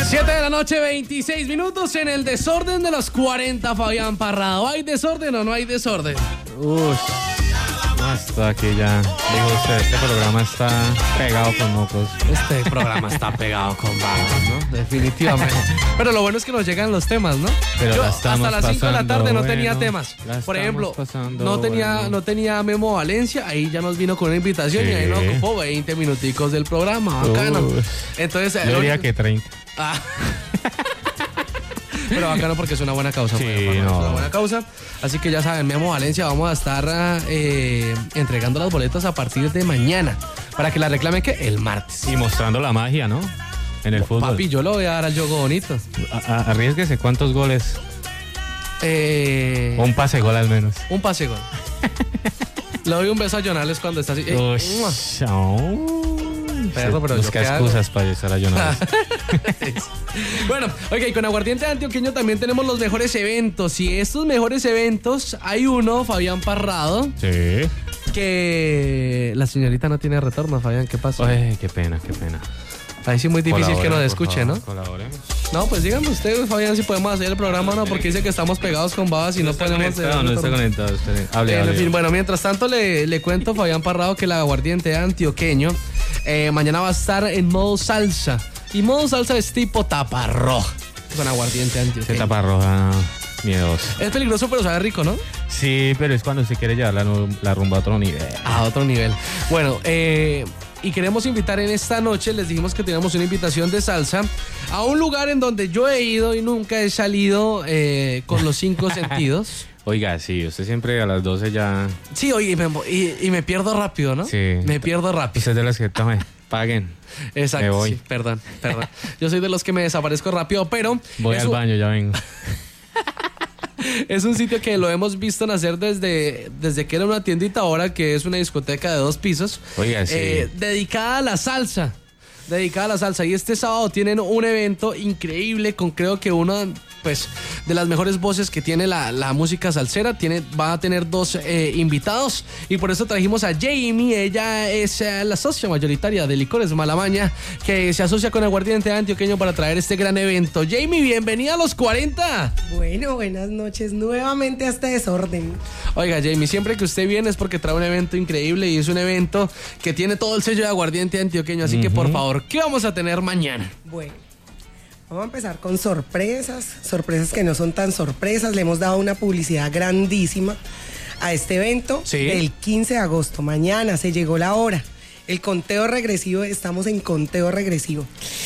7 de la noche, 26 minutos en el desorden de los 40, Fabián Parrado. ¿Hay desorden o no hay desorden? Uy, hasta aquí ya. Dijo usted, este programa está pegado con mocos. Este programa está pegado con babas, ¿no? Definitivamente. Pero lo bueno es que nos llegan los temas, ¿no? Pero yo la estamos hasta las 5 de la tarde no pasando tenía bueno, temas. la Por ejemplo, pasando no tenía Memo Valencia, ahí ya nos vino con una invitación Sí. y ahí nos ocupó 20 minuticos del programa, bacano. Entonces, Yo diría que 30. Ah. Pero bacano porque es una buena causa. Sí, Es no. una buena causa. Así que ya saben, Memo Valencia, vamos a estar entregando las boletas a partir de mañana. Para que la reclamen que el martes. Y mostrando la magia, ¿no? En el fútbol. Papi, yo lo voy a dar al juego bonito. Arriésguese, ¿cuántos goles? Un pase gol al menos. Un pase gol. Le doy un beso a Jonales cuando está así. Perro, pero busca ¿yo qué hago? excusas para besar a Jonás. Bueno, ok, con Aguardiente Antioqueño también tenemos los mejores eventos. Y estos mejores eventos, hay uno, Fabián Parrado, Sí. que la señorita no tiene retorno, Fabián, ¿qué pasa? Ay, qué pena. Ahí sí muy difícil que nos Colaboren, escuche, por ¿no? favor, colaboremos. No, pues díganme ustedes, Fabián, si podemos hacer el programa o no, porque dice que estamos pegados con babas y no podemos... No está conectado. Espere. Hable. En fin, bueno, mientras tanto le cuento, Fabián Parrado, que el Aguardiente Antioqueño mañana va a estar en modo salsa. Y modo salsa es tipo taparroja con Aguardiente Antioqueño. Se tapa roja miedoso. Es peligroso, pero sabe rico, ¿no? Sí, pero es cuando se quiere llevar la rumba a otro nivel. A otro nivel. Bueno, y queremos invitar en esta noche, les dijimos que teníamos una invitación de salsa a un lugar en donde yo he ido y nunca he salido con los 5 sentidos. Oiga, sí, usted siempre a las 12 ya... Sí, oye, y me pierdo rápido, ¿no? Sí. Me pierdo rápido. Usted es de las que tome, paguen. Exacto, Me voy. sí, perdón. Yo soy de los que me desaparezco rápido, pero... Voy al baño, ya vengo. Es un sitio que lo hemos visto nacer desde que era una tiendita, ahora que es una discoteca de 2 pisos. Oiga, sí. Dedicada a la salsa. Y este sábado tienen un evento increíble con, creo que una, pues, de las mejores voces que tiene la música salsera. Va a tener 2 invitados y por eso trajimos a Jamie. Ella es la socia mayoritaria de Licores Malamaña, que se asocia con Aguardiente Antioqueño para traer este gran evento. Jamie, bienvenida a los 40. Bueno, buenas noches nuevamente a este desorden. Oiga, Jamie, siempre que usted viene es porque trae un evento increíble y es un evento que tiene todo el sello de Aguardiente Antioqueño. Así que, por favor, ¿qué vamos a tener mañana? Bueno, vamos a empezar con sorpresas que no son tan sorpresas. Le hemos dado una publicidad grandísima a este evento del 15 de agosto. Mañana se llegó la hora. El conteo regresivo, estamos en conteo regresivo.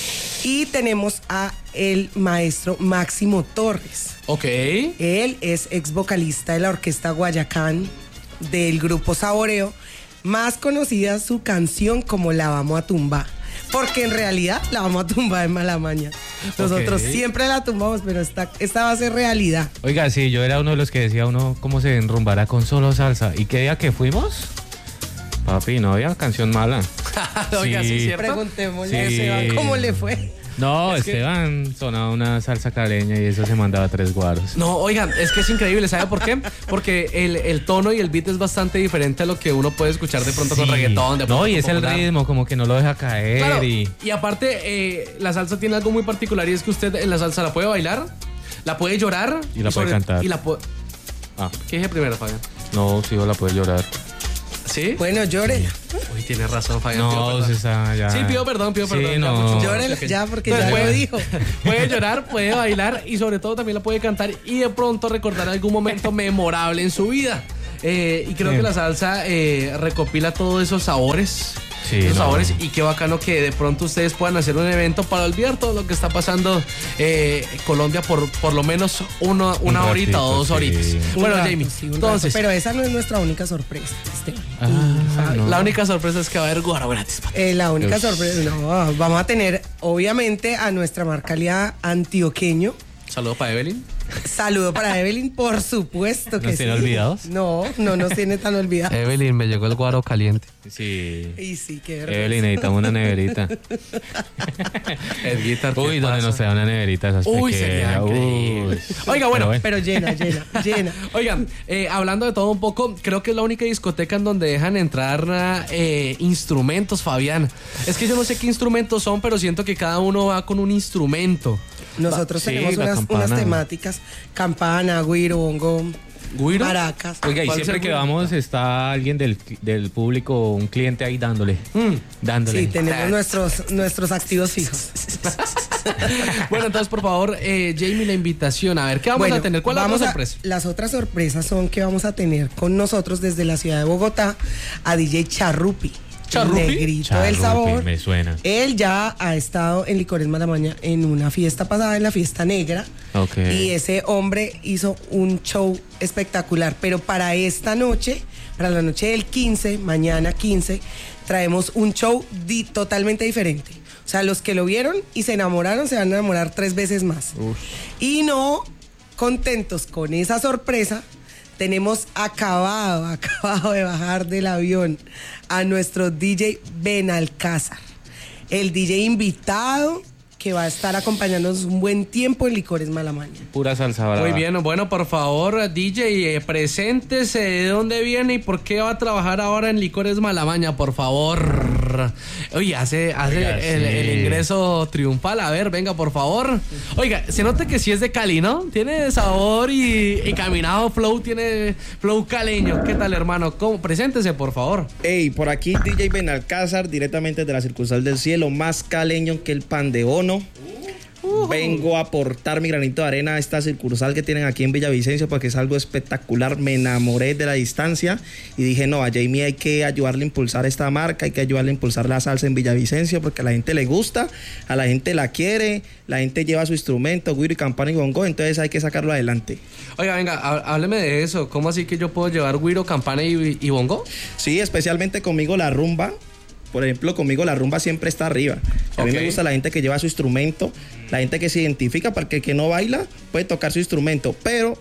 Y tenemos a el maestro Máximo Torres. Ok. Él es ex vocalista de la orquesta Guayacán, del grupo Saboreo, más conocida su canción como La Vamos a Tumbar, porque en realidad la vamos a tumbar en Malamaña. Nosotros siempre la tumbamos, pero esta va a ser realidad. Oiga, sí, yo era uno de los que decía cómo se enrumbará con solo salsa. ¿Y qué día que fuimos? Papi, no había canción mala. Oiga, sí, ¿cierto? Preguntémosle a Sí. Esteban cómo le fue. No, Es que- Esteban sonaba una salsa caleña y eso se mandaba 3 guaros. No, oigan, es que es increíble, ¿sabe por qué? Porque el tono y el beat es bastante diferente a lo que uno puede escuchar de pronto con Sí. reggaetón. De pronto No, y con es el popular. ritmo, como que no lo deja caer. Claro, y aparte, la salsa tiene algo muy particular y es que usted en la salsa la puede bailar, la puede llorar Y la puede cantar. Y la puede... Ah, ¿Qué dije primero, Fabián? no, sí, la puede llorar. ¿Sí? Bueno, llore. Uy, tiene razón, Fabián. No, pido perdón. se está ya. Sí, pido perdón. Sí, ya, no. mucho- Llórele ok. ya, porque Entonces, ya lo puede- dijo. Puede llorar, puede bailar y sobre todo también la puede cantar y de pronto recordar algún momento memorable en su vida. Y creo que la salsa recopila todos esos sabores. Sí, esos no. sabores, y qué bacano que de pronto ustedes puedan hacer un evento para olvidar todo lo que está pasando en Colombia por lo menos una horita ratito, o 2 horitas. sí. Bueno, Un rato, Jamie, sí, un entonces, rato. Pero esa no es nuestra única sorpresa, Esteban. No. la única sorpresa es que va a haber guaro gratis. La única Uf. sorpresa, no, vamos a tener obviamente a nuestra marca aliada Antioqueño. Saludos para Evelyn. Saludo para Evelyn, por supuesto que ¿Nos tiene olvidados? No nos tiene tan olvidados. Evelyn, me llegó el guaro caliente. Sí. Y sí, qué vergüenza. Evelyn, necesitamos una neverita. Uy, donde nos trae una neverita esas Uy, pequeñas. sería increíble. Oiga, bueno, Pero llena. Oigan, hablando de todo un poco, creo que es la única discoteca en donde dejan entrar instrumentos, Fabián. Es que yo no sé qué instrumentos son, pero siento que cada uno va con un instrumento. Nosotros Sí, tenemos la campana. unas temáticas: campana, güiro, bongo, ¿Guiro? maracas. Oiga, y ¿Cuál siempre es el que bueno? vamos está alguien del público, un cliente ahí dándole. Dándole. Sí, tenemos nuestros activos fijos. Bueno, entonces, por favor, Jamie, la invitación. A ver, ¿qué vamos a tener? ¿Cuál es la otra sorpresa? Las otras sorpresas son que vamos a tener con nosotros desde la ciudad de Bogotá a DJ Charrupi. ¿Charrupi? El negrito Charrupi, del sabor. me suena. Él ya ha estado en Licores Malamaña en una fiesta pasada, en la fiesta negra. Ok. Y ese hombre hizo un show espectacular. Pero para esta noche, para la noche del 15, mañana 15, traemos un show totalmente diferente. O sea, los que lo vieron y se enamoraron se van a enamorar 3 veces más. Uf. Y no contentos con esa sorpresa, tenemos acabado de bajar del avión a nuestro DJ Benalcázar, el DJ invitado que va a estar acompañándonos un buen tiempo en Licores Malamaña. Pura salsa brava. Muy bien, bueno, por favor, DJ, preséntese, ¿de dónde viene y por qué va a trabajar ahora en Licores Malamaña, por favor? Oye, hace Oiga, el sí. ingreso triunfal, a ver, venga, por favor. Oiga, se nota que sí es de Cali, ¿no? Tiene sabor y caminado, flow, tiene flow caleño. ¿Qué tal, hermano? ¿Cómo? Preséntese, por favor. Hey, por aquí DJ Benalcázar, directamente de la Circunval del Cielo, más caleño que el pan de bono. Vengo a aportar mi granito de arena a esta sucursal que tienen aquí en Villavicencio porque es algo espectacular. Me enamoré de la distancia y dije, no, a Jamie hay que ayudarle a impulsar esta marca, hay que ayudarle a impulsar la salsa en Villavicencio porque a la gente le gusta, a la gente la quiere, la gente lleva su instrumento, güiro y campana y bongo, entonces hay que sacarlo adelante. Oiga, venga, hábleme de eso. ¿Cómo así que yo puedo llevar güiro, campana y bongo? Sí, especialmente conmigo la rumba. Por ejemplo, conmigo la rumba siempre está arriba. A mí me gusta la gente que lleva su instrumento, la gente que se identifica, porque el que no baila puede tocar su instrumento. Pero,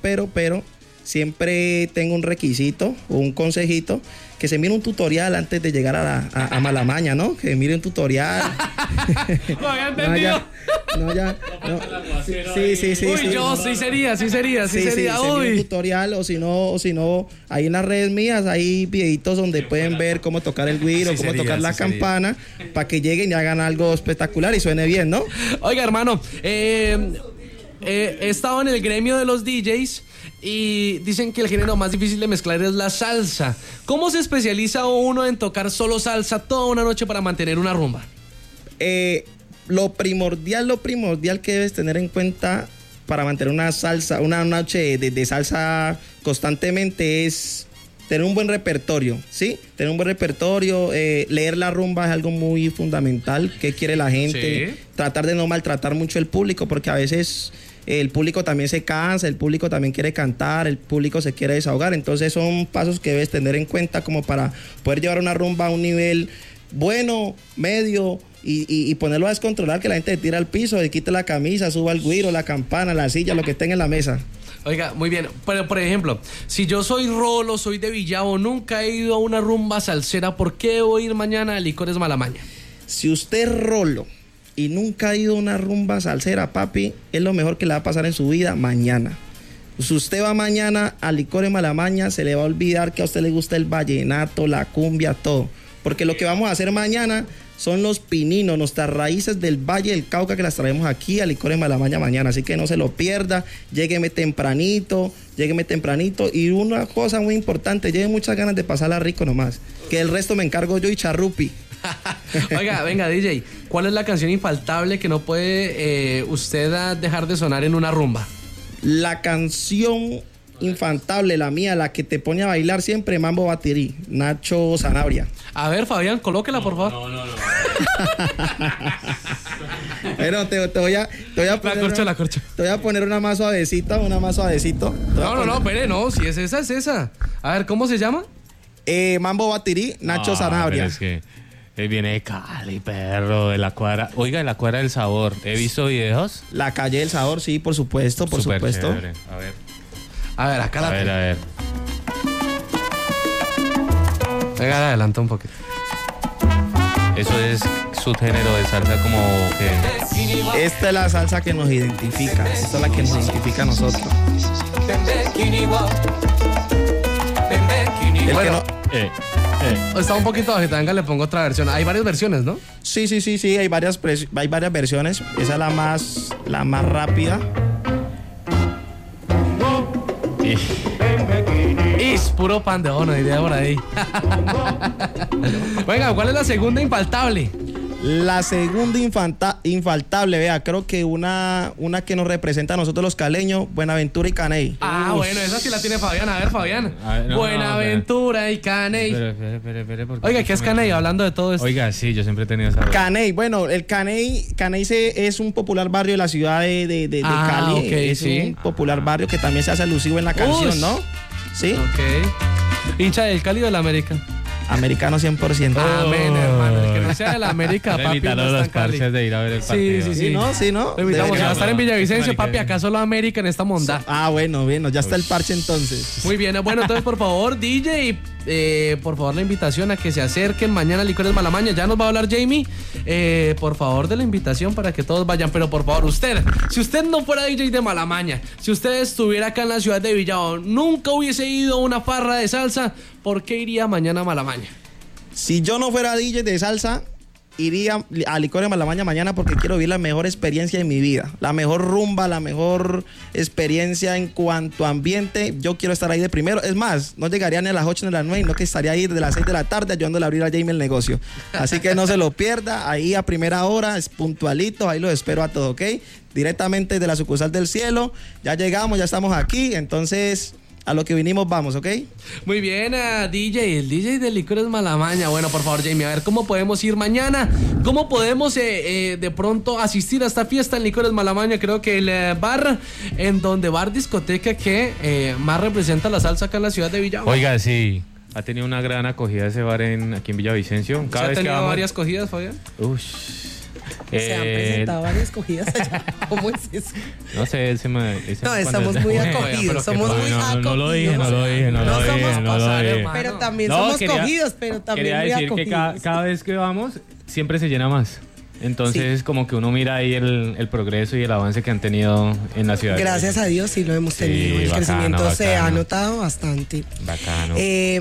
siempre tengo un requisito o un consejito, que se mire un tutorial antes de llegar a Malamaña, ¿no? Que mire un tutorial. No había entendido. Sí. Uy, yo sí sería. Se mire un tutorial o si no, ahí en las redes mías hay videitos donde pueden ver cómo tocar el güiro, Sí cómo sería, tocar la sí sería. campana, para que lleguen y hagan algo espectacular y suene bien, ¿no? Oiga, hermano, he estado en el gremio de los DJs y dicen que el género más difícil de mezclar es la salsa. ¿Cómo se especializa uno en tocar solo salsa toda una noche para mantener una rumba? Lo primordial que debes tener en cuenta para mantener una noche de salsa constantemente es tener un buen repertorio, ¿sí? Tener un buen repertorio, leer la rumba es algo muy fundamental. ¿Qué quiere la gente? Sí. Tratar de no maltratar mucho el público, porque a veces el público también se cansa, el público también quiere cantar, el público se quiere desahogar. Entonces son pasos que debes tener en cuenta como para poder llevar una rumba a un nivel bueno, medio, y ponerlo a descontrolar, que la gente tira al piso, le quite la camisa, suba el güiro, la campana, la silla, lo que tenga en la mesa. Oiga, muy bien. Pero, por ejemplo, si yo soy rolo, soy de Villavo, nunca he ido a una rumba salsera, ¿por qué debo ir mañana a Licores Malamaña? Si usted es rolo y nunca ha ido a una rumba salsera, papi, es lo mejor que le va a pasar en su vida mañana. Si usted va mañana a Licores Malamaña, se le va a olvidar que a usted le gusta el vallenato, la cumbia, todo. Porque lo que vamos a hacer mañana son los pininos, nuestras raíces del Valle del Cauca, que las traemos aquí a Licores Malamaña mañana. Así que no se lo pierda, llégueme tempranito. Y una cosa muy importante, lleve muchas ganas de pasarla rico nomás. Que el resto me encargo yo y Charrupi. Oiga, venga, DJ, ¿cuál es la canción infaltable que no puede usted dejar de sonar en una rumba? La canción infaltable, la mía, la que te pone a bailar siempre, Mambo Batirí, Nacho Sanabria. A ver, Fabián, colóquela, por favor. No. Pero te voy a poner La corcho. Te voy a poner una más suavecita. No, espere, no, si es esa, es esa. A ver, ¿cómo se llama? Mambo Batirí, Nacho Sanabria. Es que Él viene de Cali, perro, de la cuadra. Oiga, de la cuadra del sabor. He visto videos. La calle del sabor, sí, por supuesto, por Súper supuesto. chévere. A ver, acá A ver. Venga, adelanta un poquito. Eso es su género de salsa como que... Esta es la salsa que nos identifica. Esta es la que nos identifica a nosotros. El que no- Está un poquito bajita, venga, le pongo otra versión. Hay varias versiones, ¿no? Sí, hay varias versiones. Esa es la más rápida. Es puro pandeón, no hay idea por ahí. Venga, ¿cuál es la segunda infaltable? La segunda infaltable, vea, creo que una que nos representa a nosotros los caleños, Buenaventura y Caney. Bueno, esa sí la tiene Fabián. A ver, Fabián. A ver, no, Buenaventura y Caney. Espere, ¿por Oiga, ¿qué es Caney? Hablando de todo esto. Oiga, sí, yo siempre he tenido esa duda. Caney, bueno, el Caney es un popular barrio de la ciudad de Cali. Ok, es sí. un popular barrio que también se hace alusivo en la canción, Ush. ¿no? Sí, Ok. Hincha del Cali o del América. americano 100%. Amén, hermano. El que no sea del América, papi, no Invitarlo a está los en Cali. parches de ir a ver el Sí, partido. sí, Sí, ¿no? Sí, ¿no? Lo invitamos, Debería- si va a estar en Villavicencio, Marica. papi, acá solo América en esta monda. Bueno, ya está el parche entonces. Muy bien, bueno, entonces por favor, DJ, por favor la invitación a que se acerquen mañana a Licores Malamaña. Ya nos va a hablar Jamie. Por favor de la invitación para que todos vayan. Pero por favor, usted, si usted no fuera DJ de Malamaña, si usted estuviera acá en la ciudad de Villao, nunca hubiese ido a una farra de salsa, ¿por qué iría mañana a Malamaña? Si yo no fuera DJ de salsa, iría a Licores Malamaña mañana porque quiero vivir la mejor experiencia de mi vida. La mejor rumba, la mejor experiencia en cuanto a ambiente. Yo quiero estar ahí de primero. Es más, no llegaría ni a las 8 ni a las 9, no que estaría ahí desde las 6 de la tarde ayudándole a abrir a Jamie el negocio. Así que no se lo pierda. Ahí a primera hora, es puntualito, ahí los espero a todos, ¿ok? Directamente de la sucursal del cielo. Ya llegamos, ya estamos aquí. Entonces, a lo que vinimos vamos, ¿ok? Muy bien, DJ, el DJ de Licores Malamaña. Bueno, por favor, Jamie, a ver cómo podemos ir mañana, cómo podemos de pronto asistir a esta fiesta en Licores Malamaña. Creo que el bar discoteca que más representa la salsa acá en la ciudad de Villao. Oiga, sí. Ha tenido una gran acogida ese bar aquí en Villavicencio. ¿Se ha tenido varias cogidas, Fabián? Se han presentado varias cogidas allá. ¿Cómo es eso? No sé, No, estamos muy acogidos. Somos muy acogidos. No lo dije. Pero también No, somos quería- cogidos, pero también Quería muy decir que acogidos. cada vez que vamos, siempre se llena más. Entonces, como que uno mira ahí el progreso y el avance que han tenido en la ciudad. Gracias a Dios sí lo hemos Sí, tenido. El bacano, crecimiento se ha bacano. notado bastante. Bacano.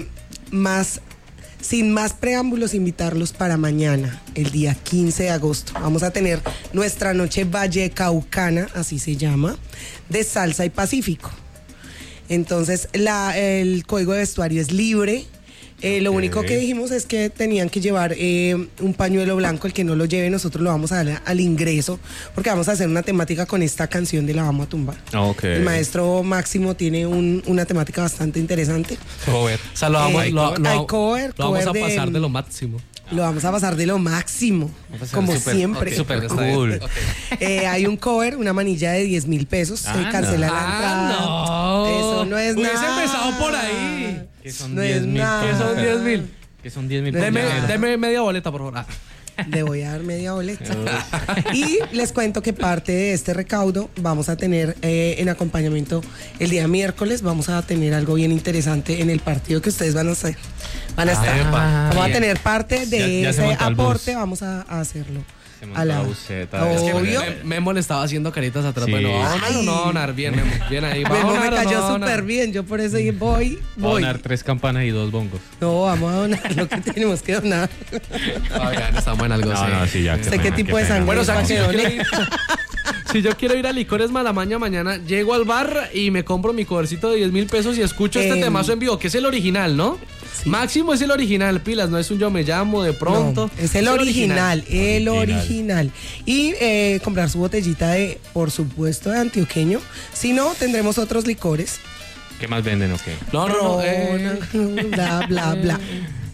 Sin más preámbulos, invitarlos para mañana, el día 15 de agosto. Vamos a tener nuestra noche vallecaucana, así se llama, de salsa y pacífico. Entonces, el código de vestuario es libre. Lo único que dijimos es que tenían que llevar un pañuelo blanco. El que no lo lleve, nosotros lo vamos a dar al ingreso, porque vamos a hacer una temática con esta canción de La Vamos a Tumbar. Ok. El maestro Máximo tiene una temática bastante interesante. Cover. O sea, lo vamos, Hay cover lo vamos a de- pasar de lo máximo. Lo vamos a pasar de lo máximo, como siempre. Ok, Súper está bien. cool. Ok. Hay un cover, una manilla de 10.000 pesos. Se cancela la entrada. no. Eso no es Hubiese nada. empezado por ahí. Que son No es 10.000. nada. Que son 10.000. Que son 10.000. Deme media boleta, por favor. Le voy a dar media boleta. Y les cuento que parte de este recaudo vamos a tener en acompañamiento el día miércoles. Vamos a tener algo bien interesante en el partido que ustedes van a hacer. Van a estar. Vamos a bien. tener parte de Ya se ese montó el bus. aporte. Vamos a hacerlo. Se montó la buseta. Es que Obvio. Memo le estaba haciendo caritas atrás. Sí. Bueno, Ay. no, donar bien, Memo. Bien ahí. Memo me cayó donar. súper bien. Yo por eso voy. Va a donar 3 campanas y 2 bongos. No, vamos a donar lo que tenemos que donar. Fabián, estamos en algo No, sí. no, sí, ya. Sé qué tipo de sangre. Bueno, o sea, para si que yo, done. quiero ir, si yo quiero ir a Licores Malamaña mañana, llego al bar y me compro mi covercito de 10.000 pesos y escucho este temazo en vivo, que es el original, ¿no? Sí. Máximo es el original, pilas, no es un yo me llamo de pronto. No, es el original, el original. Y comprar su botellita de, por supuesto, de antioqueño. Si no, tendremos otros licores. ¿Qué más venden o qué? No, Ron, bla, bla, bla.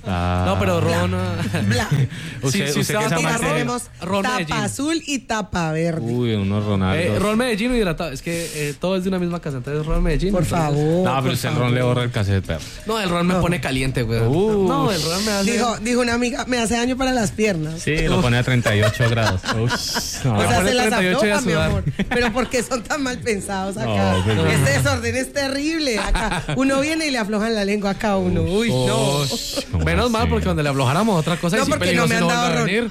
No, pero ron... Bla. Usted Sí, que es Mira, amante de- tenemos Ron tapa Medellín. azul y tapa verde. Uy, unos Ronaldos. ron Medellín o hidratado. Es que todo es de una misma casa, entonces ron Medellín. Por entonces- favor. No, pero por usted el favor. ron le borra el cassette, perro. No, el ron me pone caliente, güey. No, el ron me hace... Dijo una amiga, me hace daño para las piernas. Sí, lo pone a 38 grados. No, O sea, pone se las 38 y a afloja, mi sudar. amor. Pero ¿por qué son tan mal pensados acá? No, pues, Este desorden es terrible. Acá uno viene y le aflojan la lengua a cada uno. Uy, no. ¿cómo Menos mal, así? porque donde le aflojáramos otra cosa No, y sí porque no peligroso me han no dado vuelva a ron. venir.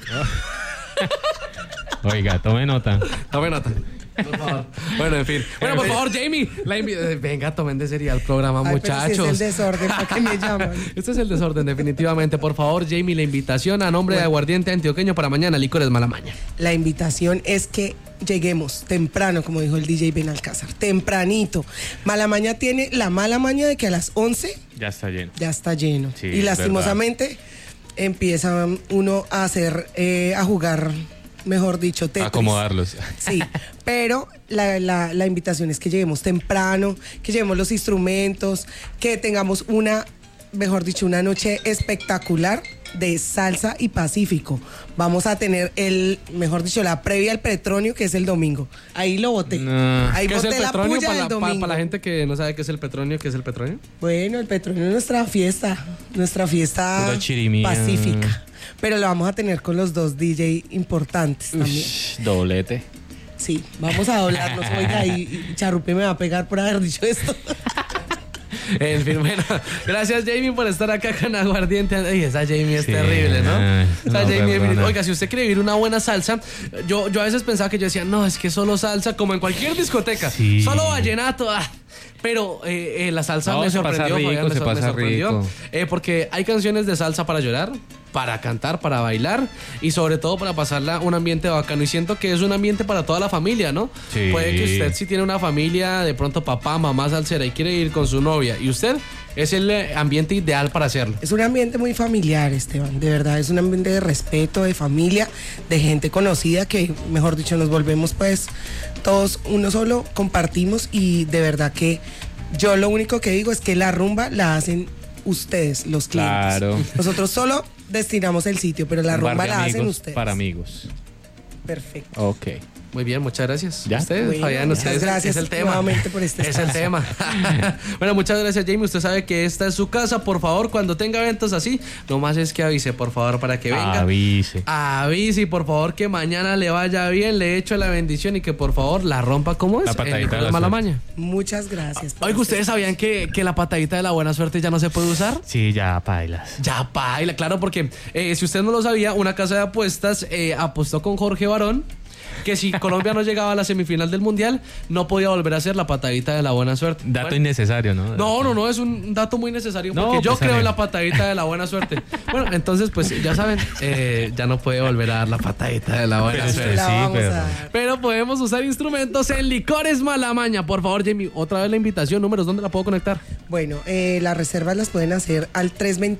Oiga, tome nota. Tome nota. Por favor. Bueno, en fin. Bueno, por favor, Jamie. Venga, tomen de serie al programa, Ay, pero si muchachos. es el desorden, ¿para qué me llaman? Este es el desorden, definitivamente. Por favor, Jamie, la invitación a nombre de Aguardiente Antioqueño para mañana, Licores Malamaña. La invitación es que lleguemos temprano, como dijo el DJ Benalcázar, tempranito. Malamaña tiene la mala maña de que a las 11 Ya está lleno. ya está lleno. Sí, y es lastimosamente empieza uno a hacer, a jugar, mejor dicho, Tetris. Acomodarlos. Sí, pero la invitación es que lleguemos temprano, que llevemos los instrumentos, que tengamos mejor dicho, una noche espectacular de salsa y pacífico. Vamos a tener mejor dicho, la previa al Petronio, que es el domingo. Ahí lo boté. No. Ahí ¿Qué es el boté la Petronio puya para del domingo. la gente que no sabe qué es el Petronio? ¿Qué es el Petronio? Bueno, el Petronio es nuestra fiesta Pura chirimía. pacífica. Pero lo vamos a tener con los dos DJ importantes también. Doblete. Sí, vamos a doblarnos. Oiga, y Charrupe me va a pegar por haber dicho esto. En fin, bueno, gracias Jamie por estar acá con Aguardiente. Ay, esa Jamie es Sí, terrible, ¿no? ay, Esa no, Jamie, perdona. oiga, si usted quiere vivir una buena salsa, yo a veces pensaba que yo decía, no, es que solo salsa, como en cualquier discoteca, Sí. solo vallenato, pero la salsa No, me se pasa sorprendió, rico, Fabián, se me pasa sorprendió, rico. porque hay canciones de salsa para llorar, para cantar, para bailar y sobre todo para pasarla un ambiente bacano. Y siento que es un ambiente para toda la familia, ¿no? Sí. Puede que usted si tiene una familia, de pronto papá, mamá salsera y quiere ir con su novia y usted es el ambiente ideal para hacerlo. Es un ambiente muy familiar, Esteban, de verdad, es un ambiente de respeto, de familia, de gente conocida que, mejor dicho, nos volvemos pues todos uno solo, compartimos y de verdad que yo lo único que digo es que la rumba la hacen ustedes, los clientes. Claro. Nosotros solo destinamos el sitio, pero la Un bar rumba de la hacen amigos ustedes. para amigos. Perfecto. Ok. Muy bien, muchas gracias. ¿Ya? Ustedes, Bueno, Fabián, muchas ustedes gracias es el tema. nuevamente por este Es el espacio. tema. Bueno, muchas gracias, Jamie. Usted sabe que esta es su casa. Por favor, cuando tenga eventos así, nomás es que avise, por favor, para que venga. Avise. Avise y por favor que mañana le vaya bien, le echo la bendición y que por favor la rompa como es. La patadita en de Licores la Mala suerte. Maña. Muchas gracias. por Oiga, este ¿ustedes sabían que la patadita de la buena suerte ya no se puede usar? Sí, ya, pailas. Ya baila, claro, porque si usted no lo sabía, una casa de apuestas apostó con Jorge Barón que si Colombia no llegaba a la semifinal del Mundial, no podía volver a hacer la patadita de la buena suerte. Dato Bueno, innecesario, ¿no? no, es un dato muy necesario No, porque yo pues, creo Ale. en la patadita de la buena suerte. Bueno, entonces, pues ya saben, ya no puede volver a dar la patadita de la buena Pero suerte. La sí, vamos pero- a dar. Pero podemos usar instrumentos en Licores Malamaña. Por favor, Jamie, otra vez la invitación, números, ¿dónde la puedo conectar? Bueno, las reservas las pueden hacer al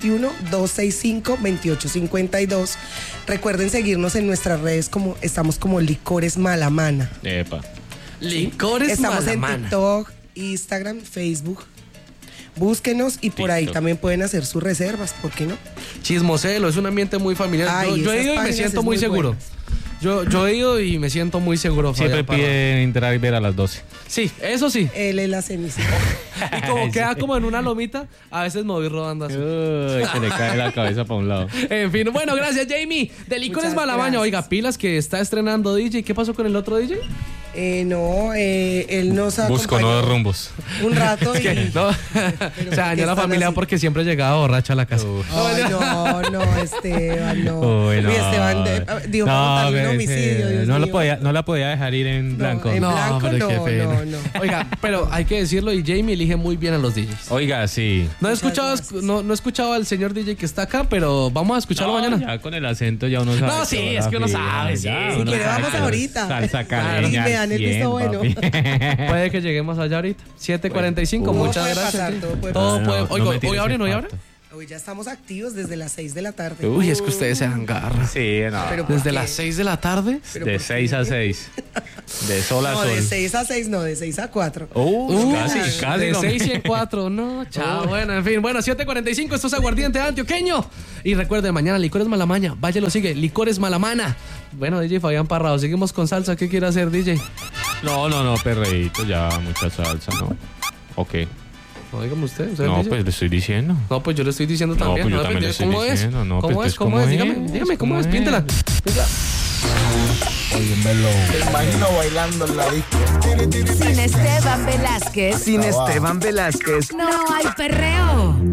321-265-2852. Recuerden seguirnos en nuestras redes estamos como Licores Malamana. Epa. Licores Estamos en Malamana. TikTok, Instagram, Facebook. Búsquenos y por ahí TikTok. también pueden hacer sus reservas, ¿por qué no? Chismoselo, es un ambiente muy familiar. Ay, Yo he esas ido y me páginas siento es muy muy seguro. buenas. Yo he ido y me siento muy seguro, Siempre Fabián Parra. pide entrar y ver a las 12. Sí, eso sí. Él es la Cenicienta. Y como queda como en una lomita, a veces me voy rodando así. Uy, se le cae la cabeza para un lado. En fin, bueno, gracias, Jamie. De Licores Muchas Malamaña. gracias. Oiga, pilas que está estrenando DJ. ¿Qué pasó con el otro DJ? No, él nos Busco acompañó nuevos rumbos. un rato y... No, Pero se dañó la ¿por qué familia están así? porque siempre llegaba borracho a la casa. Ay, no, Esteban, no. Uy, no. Uy, Esteban, digo, para contarle un que homicidio, ese- Dios no, mío. no la podía dejar ir en blanco. en blanco pero qué no, pena. no. Oiga, pero hay que decirlo y Jamie elige muy bien a los DJs. Oiga, sí. No he Muchas escuchado, gracias. no he escuchado al señor DJ que está acá, pero vamos a escucharlo No, mañana. Ya con el acento ya uno sabe. No, sí, toda es la que uno fibra, sabe, sí. ya, Si uno quiere, sabe vamos que ahorita. Salsa Claro. caleña. Y me dan el 100, visto bueno. papi. Puede que lleguemos allá ahorita. 7:45, Todo muchas puede gracias. pasar, sí. todo puede Todo pasar. puede. No, Oiga, no me tires hoy abren, el hoy abren. pato. Hoy ya estamos activos desde las 6 de la tarde. Uy, es que ustedes se dan garra. Sí, no. Pero ¿por Desde qué? las 6 de la tarde. De 6 a 6. De sol a No, sol. de 6 a 6, no, de 6 a 4. Casi. De no. 6 y en 4. No, chao. Bueno, en fin. Bueno, 7:45. Esto es Aguardiente Antioqueño. Y recuerde, mañana Licores Malamaña. Vaya, lo sigue. Licores Malamana. Bueno, DJ Fabián Parrado. Seguimos con salsa. ¿Qué quiere hacer, DJ? No, perreíto, ya mucha salsa, ¿no? Ok. No, dígame usted. No, DJ? pues le estoy diciendo. No, pues yo le estoy diciendo No, también. pues yo también le estoy ¿Cómo diciendo, es? no, ¿Cómo pues, es? ¿Cómo es? Dígame, ¿cómo es? Píntela. Óyemelo. Te imagino bailando en la disco. Sin Esteban Velázquez Sin Esteban Velázquez. no hay perreo.